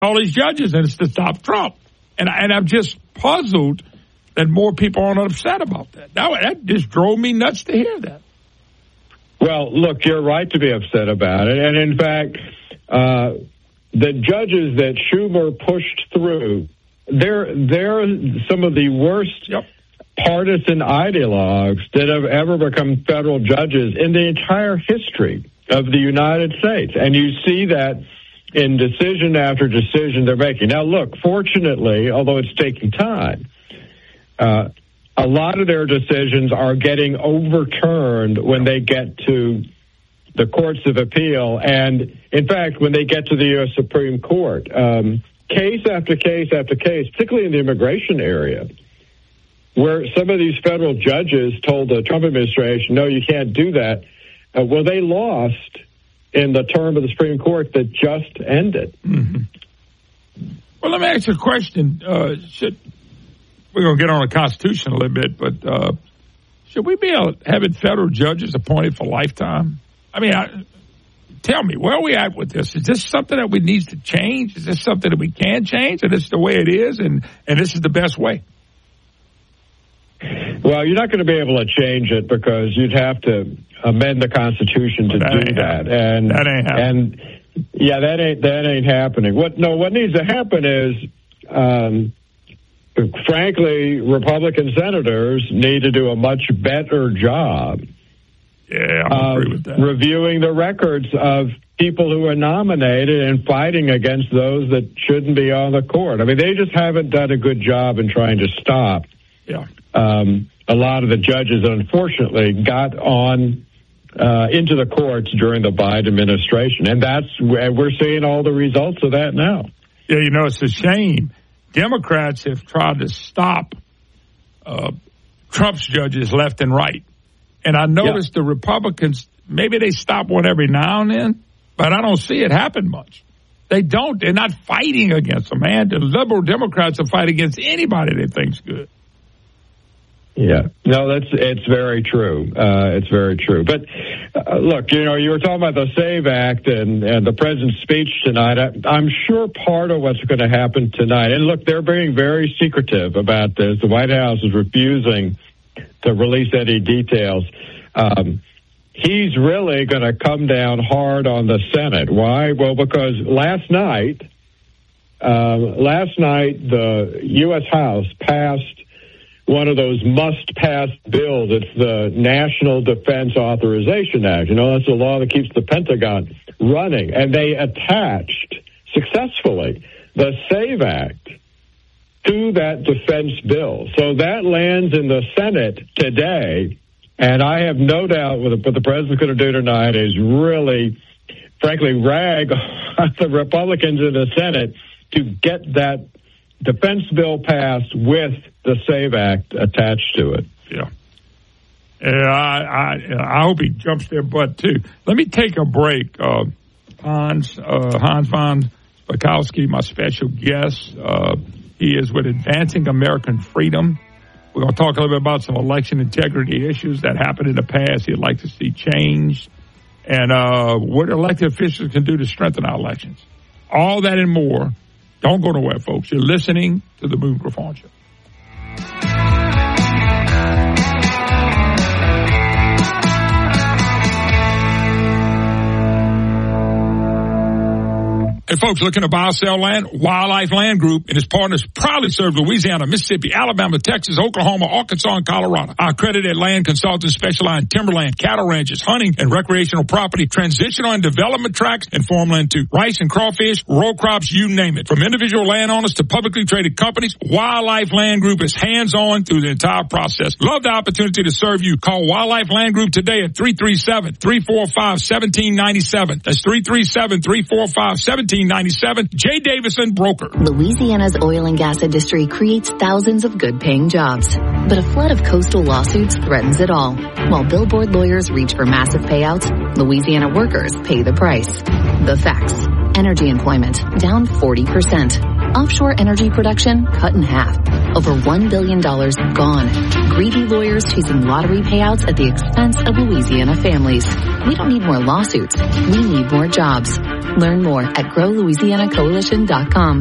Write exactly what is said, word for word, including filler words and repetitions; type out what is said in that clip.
all these judges, and it's to stop Trump. And, I, and I'm just puzzled that more people aren't upset about that. That, that just drove me nuts to hear that. Well, look, you're right to be upset about it. And in fact, uh, the judges that Schumer pushed through, they're, they're some of the worst yep. partisan ideologues that have ever become federal judges in the entire history of the United States. And you see that in decision after decision they're making. Now, look, fortunately, although it's taking time, uh, a lot of their decisions are getting overturned when they get to the courts of appeal. And, in fact, when they get to the U S Supreme Court, um, case after case after case, particularly in the immigration area, where some of these federal judges told the Trump administration, no, you can't do that. Uh, well, they lost in the term of the Supreme Court that just ended. Mm-hmm. Well, let me ask you a question. Uh, should, we're going to get on the Constitution a little bit, but uh, should we be able, having federal judges appointed for lifetime? I mean, I, tell me, where are we at with this? Is this something that we need to change? Is this something that we can change? And this is the way it is, and, and this is the best way? Well, you're not going to be able to change it because you'd have to amend the Constitution to well, that do that, and that ain't happening. And yeah, that ain't that ain't happening. What no, what needs to happen is, um, frankly, Republican senators need to do a much better job. Yeah, I agree with that. Reviewing the records of people who are nominated and fighting against those that shouldn't be on the court. I mean, they just haven't done a good job in trying to stop. Yeah. Um, a lot of the judges, unfortunately, got on uh, into the courts during the Biden administration, and that's and we're seeing all the results of that now. Yeah, you know, it's a shame. Democrats have tried to stop uh, Trump's judges left and right, and I noticed yeah. the Republicans, maybe they stop one every now and then, but I don't see it happen much. They don't. They're not fighting against them, man. The liberal Democrats will fight against anybody they think's good. Yeah, no, that's it's very true. Uh, it's very true. But uh, look, you know, you were talking about the SAVE Act and, and the president's speech tonight. I, I'm sure part of what's going to happen tonight, and look, they're being very secretive about this. The White House is refusing to release any details. Um, he's really going to come down hard on the Senate. Why? Well, because last night, uh, last night the U S House passed one of those must-pass bills. It's the National Defense Authorization Act. You know, that's a law that keeps the Pentagon running. And they attached, successfully, the SAVE Act to that defense bill. So that lands in the Senate today, and I have no doubt what the president's going to do tonight is really, frankly, rag on the Republicans in the Senate to get that defense bill passed with the SAVE Act attached to it. Yeah. Yeah, I, I, I hope he jumps their butt, too. Let me take a break. Uh, Hans, uh, Hans von Spakovsky, my special guest, uh, he is with Advancing American Freedom. We're going to talk a little bit about some election integrity issues that happened in the past he'd like to see changed, and uh, what elected officials can do to strengthen our elections. All that and more. Don't go nowhere, folks. You're listening to the Moon Griffon Show. Hey, folks, looking to buy or sell land? Wildlife Land Group and its partners proudly serve Louisiana, Mississippi, Alabama, Texas, Oklahoma, Arkansas, and Colorado. Our accredited land consultants specialize in timberland, cattle ranches, hunting, and recreational property, transitional and development tracts, and farmland too. Rice and crawfish, row crops, you name it. From individual landowners to publicly traded companies, Wildlife Land Group is hands-on through the entire process. Love the opportunity to serve you. Call Wildlife Land Group today at three three seven, three four five, one seven nine seven. That's three three seven, three four five, one seven ninety-seven. Jay Davison, broker. Louisiana's oil and gas industry creates thousands of good-paying jobs, but a flood of coastal lawsuits threatens it all. While billboard lawyers reach for massive payouts, Louisiana workers pay the price. The facts. Energy employment down forty percent. Offshore energy production cut in half. Over one billion dollars gone. Greedy lawyers chasing lottery payouts at the expense of Louisiana families. We don't need more lawsuits. We need more jobs. Learn more at grow louisiana coalition dot com.